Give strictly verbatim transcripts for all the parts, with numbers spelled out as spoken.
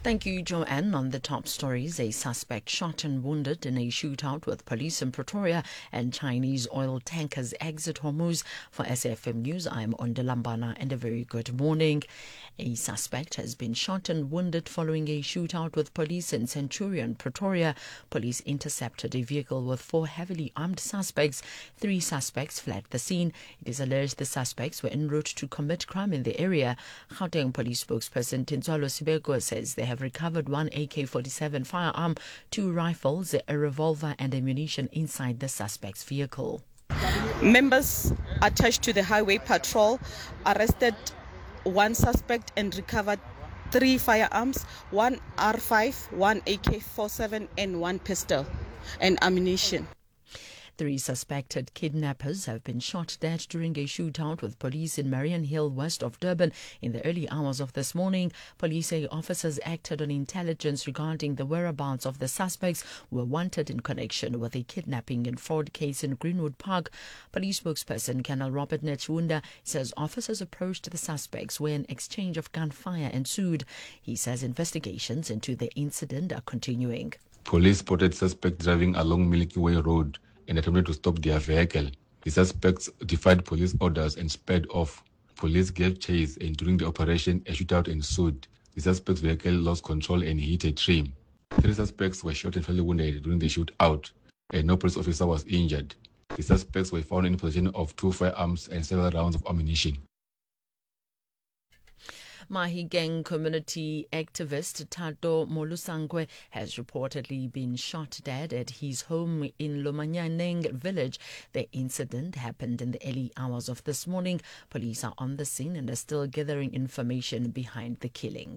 Thank you, Joanne. On the top stories, a suspect shot and wounded in a shootout with police in Pretoria and Chinese oil tankers exit Hormuz. For S F M News, I'm Ondalambana and a very good morning. A suspect has been shot and wounded following a shootout with police in Centurion, Pretoria. Police intercepted a vehicle with four heavily armed suspects. Three suspects fled the scene. It is alleged the suspects were en route to commit crime in the area. Gauteng Police spokesperson Tintswalo Sibeko says they have recovered one A K forty-seven firearm, two rifles, a revolver and ammunition inside the suspect's vehicle. Members attached to the highway patrol arrested one suspect and recovered three firearms, one R five, one A K forty-seven and one pistol and ammunition. Three suspected kidnappers have been shot dead during a shootout with police in Marion Hill, west of Durban, in the early hours of this morning. Police say officers acted on intelligence regarding the whereabouts of the suspects who were wanted in connection with a kidnapping and fraud case in Greenwood Park. Police spokesperson Colonel Robert Netshunda says officers approached the suspects where an exchange of gunfire ensued. He says investigations into the incident are continuing. Police spotted suspects driving along Milky Way Road and attempted to stop their vehicle. The suspects defied police orders and sped off. Police gave chase, and during the operation, a shootout ensued. The suspect's vehicle lost control and hit a tree. Three suspects were shot and fatally wounded during the shootout, and no police officer was injured. The suspects were found in possession of two firearms and several rounds of ammunition. Mahigeng community activist Tato Molusangwe has reportedly been shot dead at his home in Lomanyaneng village. The incident happened in the early hours of this morning. Police are on the scene and are still gathering information behind the killing.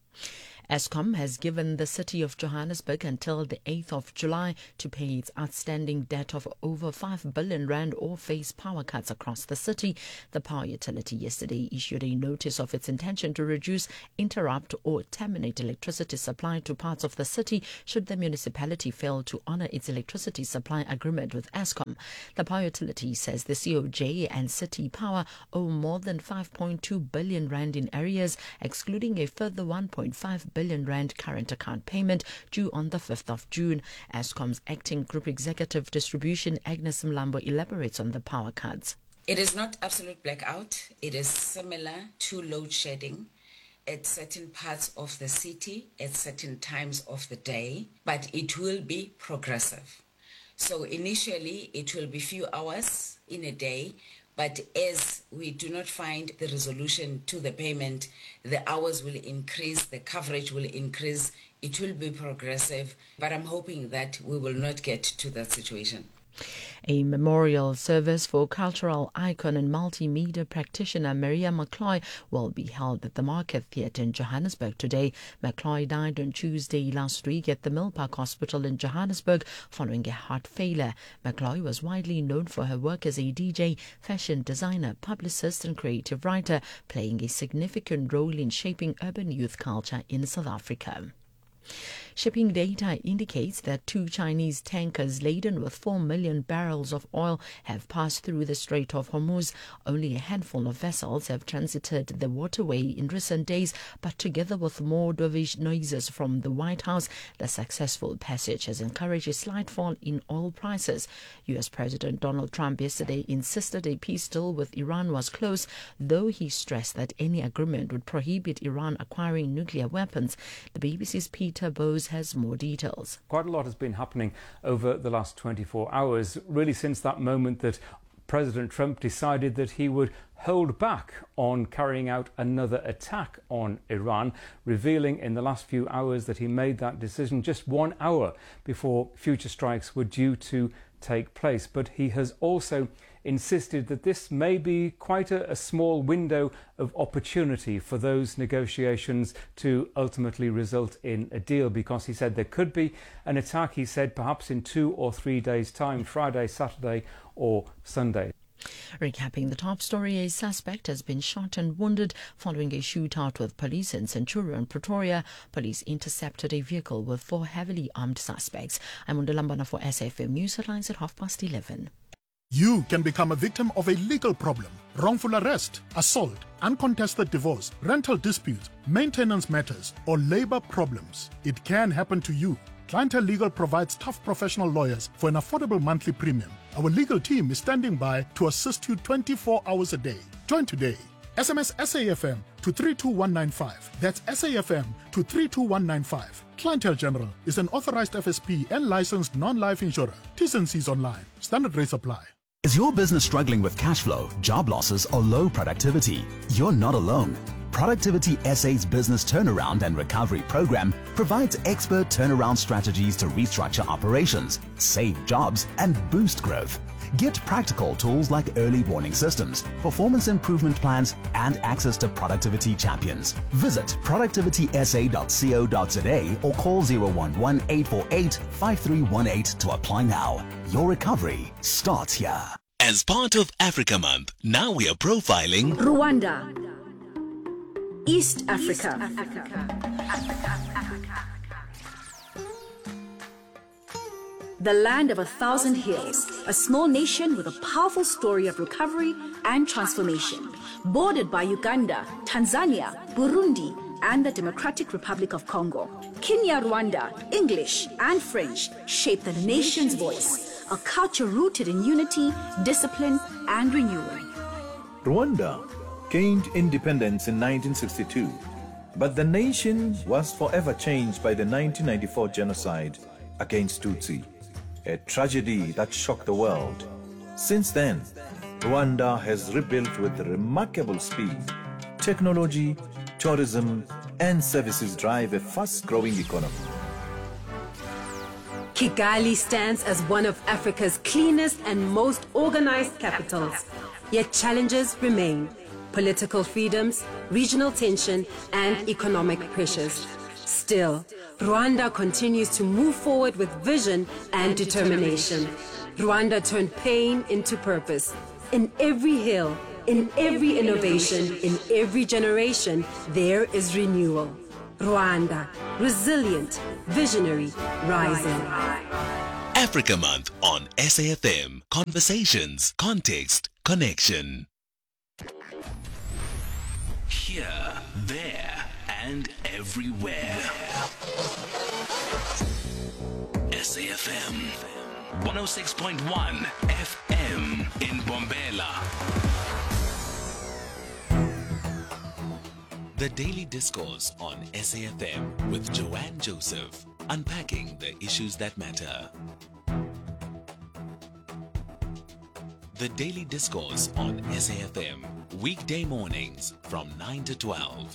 Eskom has given the city of Johannesburg until the eighth of July to pay its outstanding debt of over five billion rand or face power cuts across the city. The power utility yesterday issued a notice of its intention to reduce, interrupt or terminate electricity supply to parts of the city should the municipality fail to honour its electricity supply agreement with Eskom. The power utility says the C O J and City Power owe more than five point two billion rand in arrears, excluding a further one point five billion rand current account payment due on the fifth of June. Eskom's acting group executive distribution Agnes Mlambo elaborates on the power cuts. It is not absolute blackout. It is similar to load shedding at certain parts of the city at certain times of the day, but it will be progressive. So initially it will be few hours in a day, but as we do not find the resolution to the payment, the hours will increase, the coverage will increase, it will be progressive, but I'm hoping that we will not get to that situation. A memorial service for cultural icon and multimedia practitioner Maria McCloy will be held at the Market Theatre in Johannesburg today. McCloy died on Tuesday last week at the Millpark Hospital in Johannesburg following a heart failure. McCloy was widely known for her work as a D J, fashion designer, publicist and creative writer, playing a significant role in shaping urban youth culture in South Africa. Shipping data indicates that two Chinese tankers laden with four million barrels of oil have passed through the Strait of Hormuz. Only a handful of vessels have transited the waterway in recent days, but together with more dovish noises from the White House, the successful passage has encouraged a slight fall in oil prices. U S President Donald Trump yesterday insisted a peace deal with Iran was close, though he stressed that any agreement would prohibit Iran acquiring nuclear weapons. The B B C's Peter Bowes has more details. Quite a lot has been happening over the last twenty-four hours, really since that moment that President Trump decided that he would hold back on carrying out another attack on Iran, revealing in the last few hours that he made that decision just one hour before future strikes were due to take place. But he has also insisted that this may be quite a, a small window of opportunity for those negotiations to ultimately result in a deal, because he said there could be an attack, he said, perhaps in two or three days' time, Friday, Saturday or Sunday. Recapping the top story, a suspect has been shot and wounded following a shootout with police in Centurion, Pretoria. Police intercepted a vehicle with four heavily armed suspects. I'm Ondalambana for S F M News Headlines at half past eleven. You can become a victim of a legal problem, wrongful arrest, assault, uncontested divorce, rental disputes, maintenance matters, or labor problems. It can happen to you. Clientele Legal provides tough professional lawyers for an affordable monthly premium. Our legal team is standing by to assist you twenty-four hours a day. Join today. S M S S A F M to three two one nine five. That's S A F M to three two one nine five. Clientele General is an authorized F S P and licensed non-life insurer. T's and C's online. Standard rates apply. Is your business struggling with cash flow, job losses, or low productivity? You're not alone. Productivity S A's Business Turnaround and Recovery Program provides expert turnaround strategies to restructure operations, save jobs, and boost growth. Get practical tools like early warning systems, performance improvement plans, and access to productivity champions. Visit productivity s a dot co dot z a or call zero one one eight four eight five three one eight to apply now. Your recovery starts here. As part of Africa Month, now we are profiling Rwanda, East Africa. The land of a thousand hills, a small nation with a powerful story of recovery and transformation. Bordered by Uganda, Tanzania, Burundi, and the Democratic Republic of Congo. Kinyarwanda, English, and French shape the nation's voice, a culture rooted in unity, discipline, and renewal. Rwanda gained independence in nineteen sixty-two, but the nation was forever changed by the nineteen ninety-four genocide against Tutsi, a tragedy that shocked the world. Since then, Rwanda has rebuilt with remarkable speed. Technology, tourism, and services drive a fast-growing economy. Kigali stands as one of Africa's cleanest and most organized capitals. Yet challenges remain: political freedoms, regional tension, and economic pressures. Still, Rwanda continues to move forward with vision and determination. Rwanda turned pain into purpose. In every hill, in every innovation, in every generation, there is renewal. Rwanda, resilient, visionary, rising. Africa Month on S A F M. Conversations, context, connection. Here, there, and everywhere. S A F M one oh six point one F M in Bombela. The Daily Discourse on S A F M with Joanne Joseph, unpacking the issues that matter. The Daily Discourse on S A F M, weekday mornings from nine to twelve.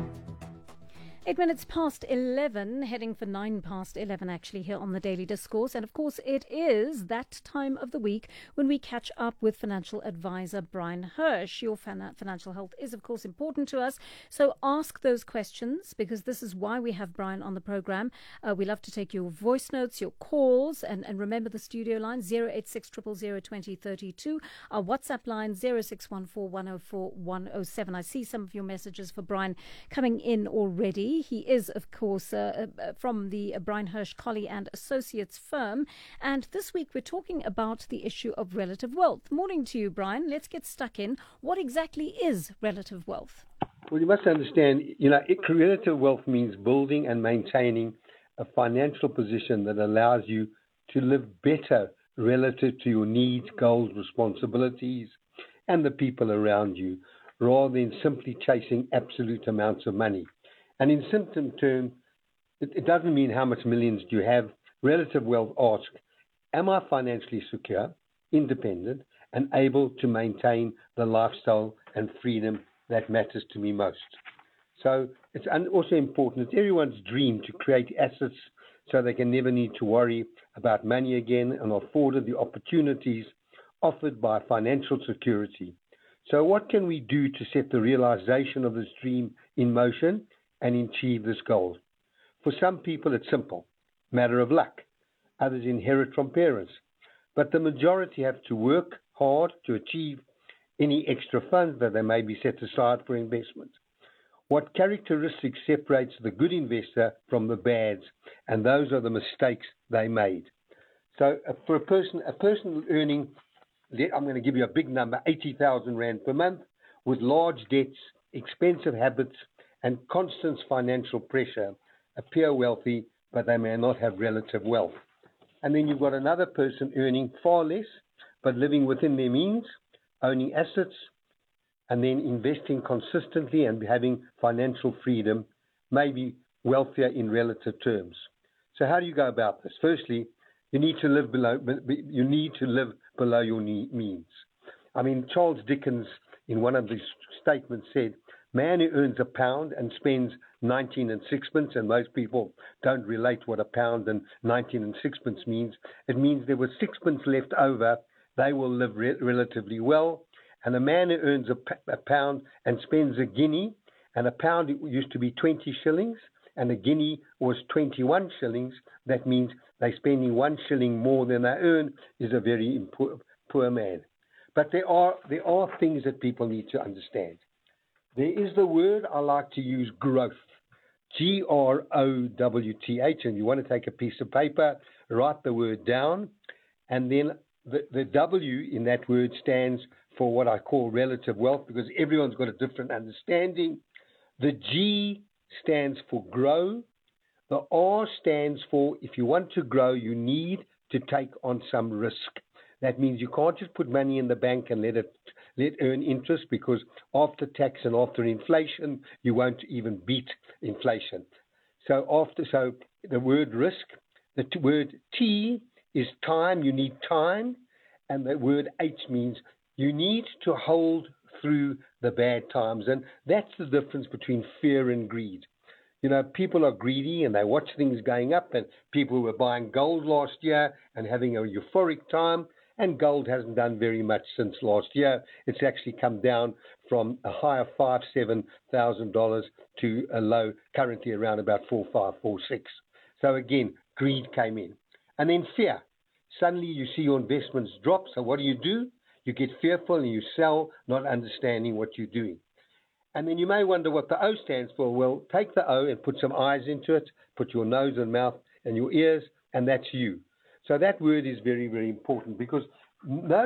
Eight minutes past eleven, heading for nine past eleven actually here on the Daily Discourse. And of course it is that time of the week when we catch up with financial advisor Brian Hirsch. Your fin- financial health is of course important to us. So ask those questions, because this is why we have Brian on the program. Uh, we love to take your voice notes, your calls, and, and remember the studio line zero eight six zero zero zero two zero three two. Our WhatsApp line zero six one four one zero four one zero seven. I see some of your messages for Brian coming in already. He is, of course, uh, uh, from the uh, Brian Hirsch Colley and Associates firm. And this week we're talking about the issue of relative wealth. Morning to you, Brian. Let's get stuck in. What exactly is relative wealth? Well, you must understand, you know, it, relative wealth means building and maintaining a financial position that allows you to live better relative to your needs, goals, responsibilities, and the people around you, rather than simply chasing absolute amounts of money. And in symptom terms, it, it doesn't mean how much millions do you have. Relative wealth asks, am I financially secure, independent, and able to maintain the lifestyle and freedom that matters to me most? So it's also important. It's everyone's dream to create assets so they can never need to worry about money again and are afforded the opportunities offered by financial security. So what can we do to set the realization of this dream in motion and achieve this goal? For some people, it's simple, matter of luck. Others inherit from parents. But the majority have to work hard to achieve any extra funds that they may be set aside for investment. What characteristics separates the good investor from the bads? And those are the mistakes they made. So uh, for a person, a person earning I'm going to give you a big number, eighty thousand rand per month, with large debts, expensive habits, and constant financial pressure, appear wealthy, but they may not have relative wealth. And then you've got another person earning far less, but living within their means, owning assets, and then investing consistently and having financial freedom, maybe wealthier in relative terms. So how do you go about this? Firstly, you need to live below. You need to live below your means. I mean, Charles Dickens, in one of his statements, said, "Man who earns a pound and spends nineteen and sixpence," and most people don't relate what a pound and nineteen and sixpence means. It means there was sixpence left over. They will live re- relatively well. And a man who earns a, p- a pound and spends a guinea, and a pound used to be twenty shillings, and a guinea was twenty-one shillings, that means they're spending one shilling more than they earn, is a very poor, poor man. But there are there are things that people need to understand. There is the word I like to use, growth, G R O W T H, and you want to take a piece of paper, write the word down, and then the, the W in that word stands for what I call relative wealth, because everyone's got a different understanding. The G stands for grow. The R stands for, if you want to grow, you need to take on some risk. That means you can't just put money in the bank and let it let earn interest, because after tax and after inflation, you won't even beat inflation. So after, so the word risk, the t- word T is time. You need time, and the word H means you need to hold through the bad times, and that's the difference between fear and greed. You know, people are greedy and they watch things going up, and people were buying gold last year and having a euphoric time, and gold hasn't done very much since last year. It's actually come down from a high of five, seven thousand dollars to a low currently around about four, five, four, six. So again, greed came in, and then fear. Suddenly you see your investments drop. So what do you do? You get fearful and you sell, not understanding what you're doing. And then you may wonder what the O stands for. Well, take the O and put some eyes into it, put your nose and mouth and your ears, and that's you. So that word is very, very important, because no